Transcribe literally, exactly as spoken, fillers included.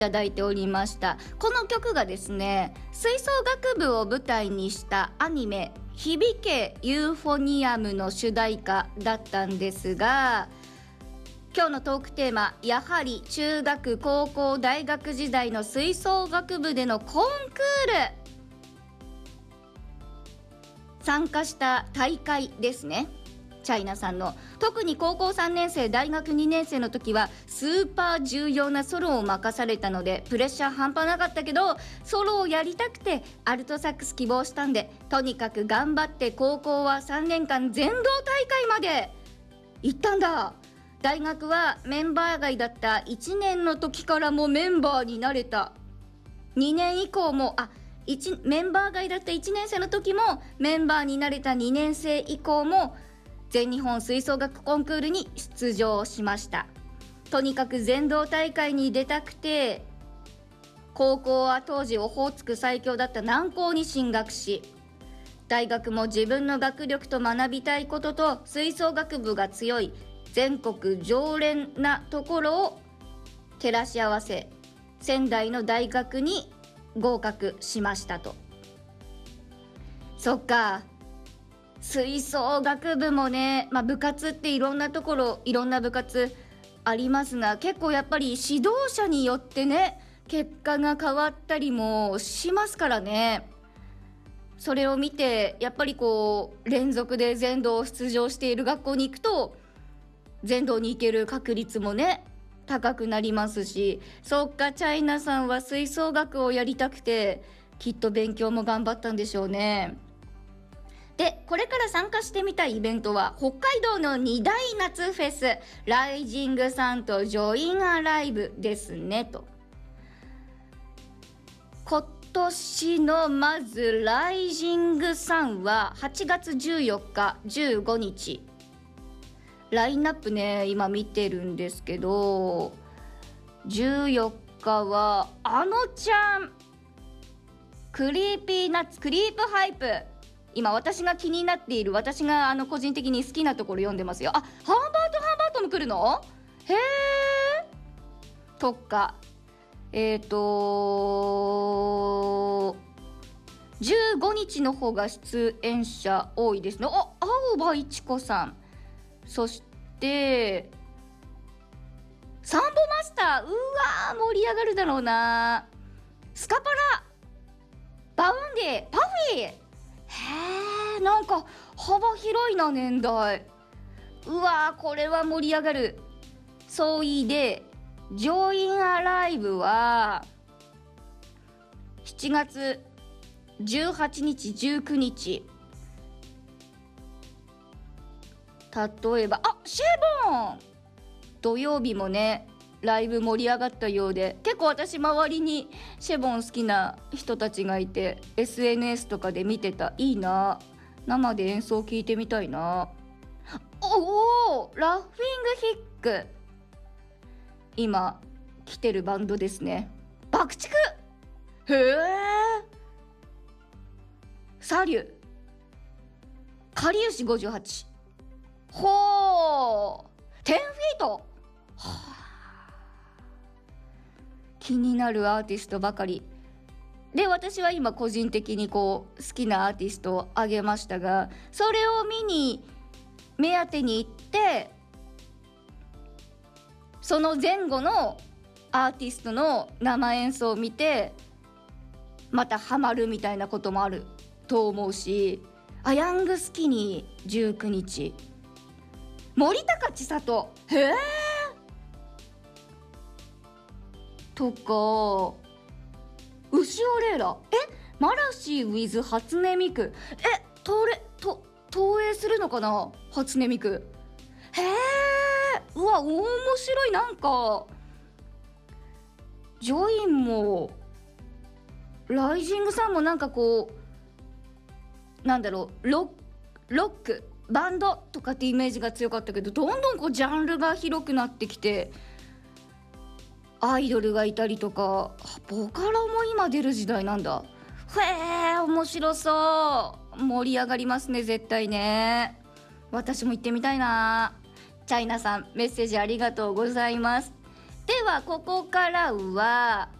ただいておりました。この曲がですね、吹奏楽部を舞台にしたアニメ響けユーフォニアムの主題歌だったんですが、今日のトークテーマ、やはり中学高校大学時代の吹奏楽部でのコンクール、参加した大会ですね。チャイナさんの特に高校さんねん生大学にねん生の時はスーパー重要なソロを任されたのでプレッシャー半端なかったけど、ソロをやりたくてアルトサックス希望したんで、とにかく頑張って高校はさんねんかん全道大会まで行ったんだ。大学はメンバー外だったいちねんの時からもメンバーになれた。にねん以降もあメンバー外だったいちねん生の時もメンバーになれたにねん生以降も全日本吹奏楽コンクールに出場しました。とにかく全道大会に出たくて、高校は当時オホーツク最強だった南高に進学し、大学も自分の学力と学びたいことと吹奏楽部が強い全国常連なところを照らし合わせ、仙台の大学に合格しましたと。そっか、吹奏楽部もね、まあ、部活っていろんなところいろんな部活ありますが、結構やっぱり指導者によってね結果が変わったりもしますからね。それを見てやっぱりこう連続で全道出場している学校に行くと全道に行ける確率もね高くなりますし、そっか、チャイナさんは吹奏楽をやりたくてきっと勉強も頑張ったんでしょうね。で、これから参加してみたいイベントは北海道の二大夏フェス、ライジングサンとジョインアライブですねと。今年のまずライジングサンははちがつじゅうよっかじゅうごにち、ラインナップね今見てるんですけど、じゅうよっかはあのちゃん、クリーピーナッツ、クリープハイプ、今私が気になっている、私があの個人的に好きなところ読んでますよ。あ、ハーバートハーバートも来るの？へーとか、えーとじゅうごにちの方が出演者多いですね。あ、青葉一子さん、そしてサンボマスター、うわー盛り上がるだろうな。スカパラ、バウンディ、パフィー、へー、なんか幅広いな年代。うわーこれは盛り上がる。そういでジョインアライブはしちがつじゅうはちにちじゅうくにち、例えばあシェボン土曜日もねライブ盛り上がったようで、結構私周りにシェボン好きな人たちがいて エスエヌエス とかで見てた。いいな、生で演奏聞いてみたいな。おお、ラフィングヒック、今来てるバンドですね。爆竹、へえ、サリュ、かりゆしごじゅうはち、ほー、じゅうフィート、はあ、気になるアーティストばかりで、私は今個人的にこう好きなアーティストを挙げましたが、それを見に目当てに行ってその前後のアーティストの生演奏を見てまたハマるみたいなこともあると思うし、あ、ヤングスキニーじゅうくにち、森高千里、へえとか、牛尾レイラ、え、マラシー with 初音ミク、え、とれと投影するのかな、初音ミク、へえ、うわ面白い。なんかジョインもライジングさんもなんかこうなんだろう、ロッロックバンドとかってイメージが強かったけど、どんどんこうジャンルが広くなってきて、アイドルがいたりとか、ボカロも今出る時代なんだ。へえ、面白そう、盛り上がりますね絶対ね。私も行ってみたいな。チャイナさんメッセージありがとうございます。 ではここからは